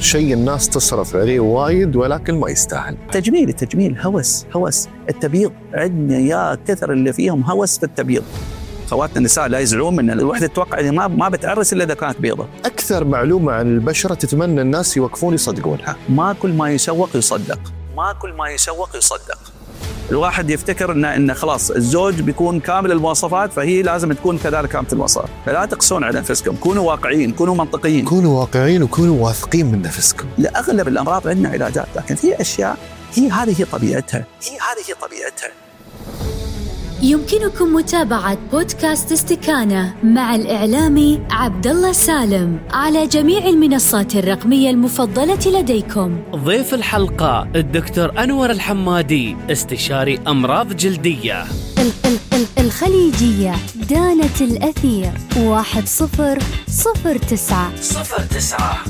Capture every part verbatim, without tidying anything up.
شيء الناس تصرف عليه وايد ولكن ما يستاهل. تجميل التجميل هوس هوس التبييض، عندنا يا كثر اللي فيهم هوس في التبييض. خواتنا النساء لا يزعلون من الوحدة تتوقع إذا ما ما بتعرس إلا إذا كانت بيضة. أكثر معلومة عن البشرة تتمنى الناس يوقفون يصدقونها. ما كل ما يسوق يصدق، ما كل ما يسوق يصدق. الواحد يفتكر إن إن خلاص الزوج بيكون كامل المواصفات فهي لازم تكون كذلك كاملة المواصفات، فلا تقسون على أنفسكم، كونوا واقعيين، كونوا منطقيين. كونوا واقعيين وكونوا واثقين من نفسكم. لأغلب الأمراض عندنا علاجات، لكن في أشياء هي هذه هي طبيعتها، هي هذه هي طبيعتها. يمكنكم متابعة بودكاست استكانة مع الإعلامي عبد الله سالم على جميع المنصات الرقمية المفضلة لديكم. ضيف الحلقة الدكتور أنور الحمادي، استشاري أمراض جلدية. الخليجية دانة الأثير واحد صفر صفر تسعة صفر تسعة.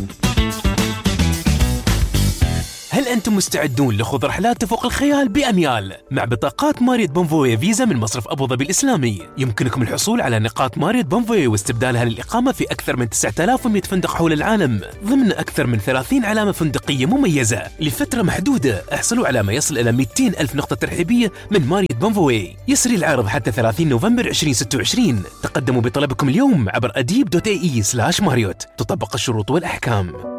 هل أنتم مستعدون لخوض رحلات تفوق الخيال بأميال مع بطاقات ماريوت بونفوي فيزا من مصرف أبو ظبي الإسلامي؟ يمكنكم الحصول على نقاط ماريوت بونفوي واستبدالها للإقامة في أكثر من تسعة آلاف ومئة فندق حول العالم ضمن أكثر من ثلاثين علامة فندقية مميزة لفترة محدودة. احصلوا على ما يصل إلى مئتين ألف نقطة ترحيبية من ماريوت بونفوي. يسري العرض حتى ثلاثين نوفمبر ألفين وستة وعشرين. تقدموا بطلبكم اليوم عبر أديب دوت اي سلاش ماريوت. تطبق الشروط والأحكام.